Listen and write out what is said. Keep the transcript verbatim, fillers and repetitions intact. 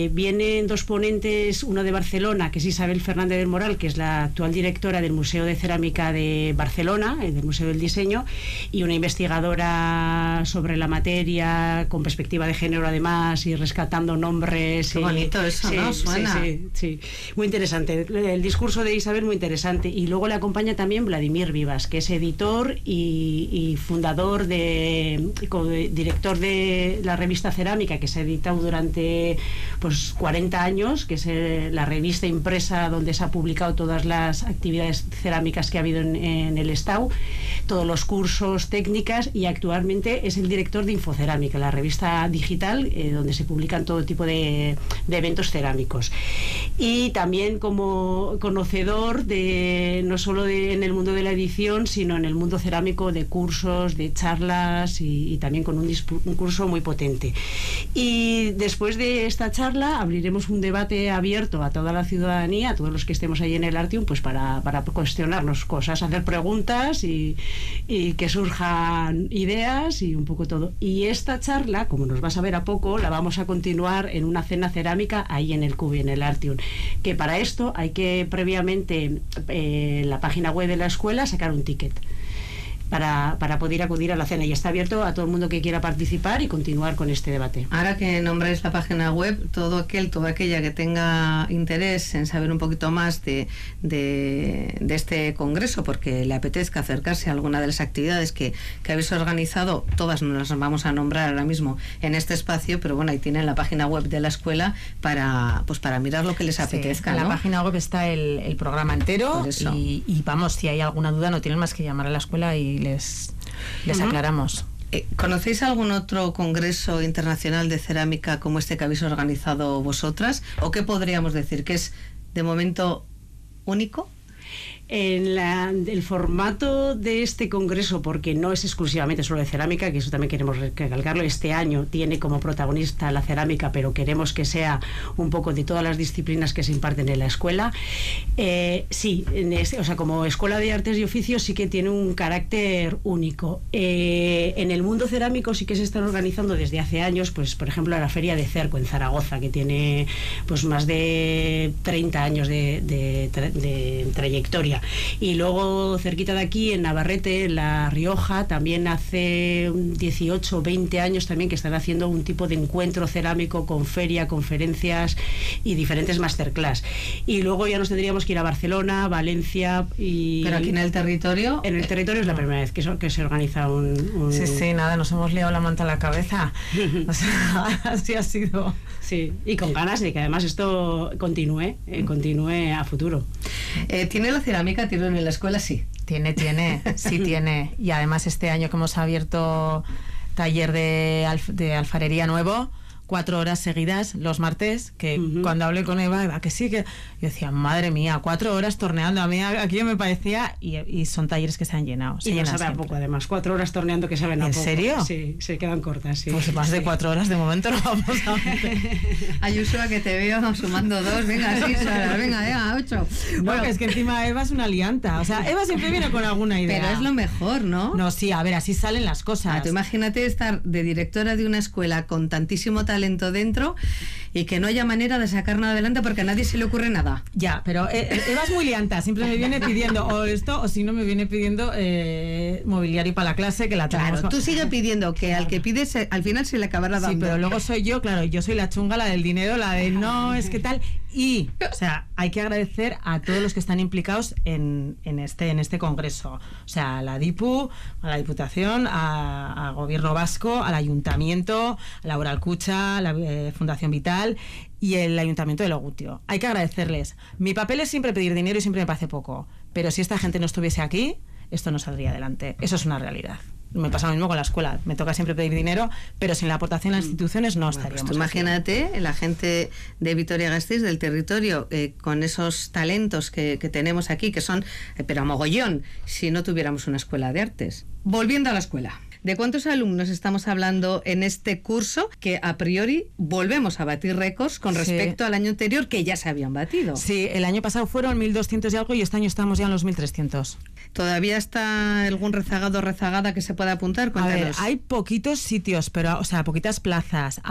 Vienen dos ponentes, uno de Barcelona, que es Isabel Fernández del Moral, que es la actual directora del Museo de Cerámica de Barcelona, del Museo del Diseño, y una investigadora sobre la materia, con perspectiva de género además, y rescatando nombres. Qué y, bonito eso, sí, ¿no? Suena. Sí, sí, sí, muy interesante. El discurso de Isabel muy interesante. Y luego le acompaña también Vladimir Vivas, que es editor y, y fundador de, director de la revista Cerámica, que se ha editado durante pues cuarenta años, que es eh, la revista impresa donde se ha publicado todas las actividades cerámicas que ha habido en, en el Estado, todos los cursos, técnicas, y actualmente es el director de Infocerámica, la revista digital eh, donde se publican todo tipo de, de eventos cerámicos. Y también como conocedor de no solo de, en el mundo de la edición, sino en el mundo cerámico, de cursos, de charlas, y, y también con un, un curso muy potente. Y después de esta charla abriremos un debate abierto a toda la ciudadanía, a todos los que estemos ahí en el Artium, pues para, para cuestionarnos cosas, hacer preguntas y, y que surjan ideas y un poco todo. Y esta charla, como nos vas a ver a poco, la vamos a continuar en una cena cerámica ahí en el Cubi, en el Artium, que para esto hay que previamente eh, en la página web de la escuela sacar un ticket Para, para poder acudir a la cena, y está abierto a todo el mundo que quiera participar y continuar con este debate. Ahora que nombráis la página web, todo aquel, toda aquella que tenga interés en saber un poquito más de, de, de este congreso, porque le apetezca acercarse a alguna de las actividades que, que habéis organizado, todas nos las vamos a nombrar ahora mismo en este espacio, pero bueno, ahí tienen la página web de la escuela para, pues para mirar lo que les apetezca. Sí, en ¿no? la página web está el, el programa entero, y, y vamos, si hay alguna duda no tienen más que llamar a la escuela y les, les uh-huh. aclaramos. Eh, ¿Conocéis algún otro congreso internacional de cerámica como este que habéis organizado vosotras? ¿O qué podríamos decir? ¿Que es de momento único? En la, el formato de este congreso, porque no es exclusivamente solo de cerámica, que eso también queremos recalcarlo, este año tiene como protagonista la cerámica, pero queremos que sea un poco de todas las disciplinas que se imparten en la escuela. Eh, sí, en este, o sea, como Escuela de Artes y Oficios sí que tiene un carácter único. Eh, en el mundo cerámico sí que se están organizando desde hace años, pues por ejemplo la Feria de Cerco en Zaragoza, que tiene pues más de treinta años de, de, de, de trayectoria. Y luego cerquita de aquí en Navarrete, en La Rioja, también hace dieciocho o veinte años también que están haciendo un tipo de encuentro cerámico con feria, conferencias y diferentes masterclass. Y luego ya nos tendríamos que ir a Barcelona, Valencia y... ¿Pero aquí en el territorio? En el territorio es la primera vez que, so, que se organiza un, un... Sí, sí, nada, nos hemos liado la manta a la cabeza. O sea, así ha sido. Sí, y con ganas de que además esto continúe, eh, continúe a futuro. Eh, ¿Tiene la cerámica tirón en la escuela? Sí. Tiene, tiene, sí tiene. Y además este año que hemos abierto taller de, alf, de alfarería nuevo, cuatro horas seguidas los martes, que uh-huh. cuando hablé con Eva, Eva, que sí, que yo decía, madre mía, cuatro horas torneando, a mí aquí me parecía, y, y son talleres que se han llenado. Se y no llenan sabe a poco, además, cuatro horas torneando que saben a ¿En poco. ¿En serio? Sí, se quedan cortas, sí. Pues más sí. de cuatro horas de momento no vamos a meter. Ayuso, que te veo sumando dos, venga, sí, Sara, venga, venga, ocho. No, bueno, es que encima Eva es una lianta, o sea, Eva siempre viene con alguna idea. Pero es lo mejor, ¿no? No, sí, a ver, así salen las cosas. Ah, tú imagínate estar de directora de una escuela con tantísimo talento dentro y que no haya manera de sacar nada adelante porque a nadie se le ocurre nada. Ya, pero eh, Eva es muy lianta, siempre me viene pidiendo o esto, o si no me viene pidiendo eh, mobiliario para la clase, que la tenemos. Claro, tú sigue pidiendo, que al que pides al final se le acabará dando. Sí, pero luego soy yo, claro, yo soy la chunga, la del dinero, la de no, es que tal. Y, o sea, hay que agradecer a todos los que están implicados en, en, este, en este congreso. O sea, a la DIPU, a la Diputación, al Gobierno Vasco, al Ayuntamiento, a la Uralcucha, a la eh, Fundación Vital y el Ayuntamiento de Logutio. Hay que agradecerles. Mi papel es siempre pedir dinero y siempre me parece poco. Pero si esta gente no estuviese aquí, esto no saldría adelante. Eso es una realidad. Me pasa lo mismo con la escuela, me toca siempre pedir dinero, pero sin la aportación a las instituciones no estaríamos. Bueno, pues imagínate aquí. La gente de Vitoria-Gasteiz, del territorio, eh, con esos talentos que, que tenemos aquí, que son, eh, pero a mogollón, si no tuviéramos una escuela de artes. Volviendo a la escuela. ¿De cuántos alumnos estamos hablando en este curso que a priori volvemos a batir récords con respecto sí. al año anterior que ya se habían batido? Sí, el año pasado fueron mil doscientos y algo y este año estamos ya en los mil trescientos. ¿Todavía está algún rezagado o rezagada que se pueda apuntar? Cuéntanos. A ver, hay poquitos sitios, pero, o sea, poquitas plazas.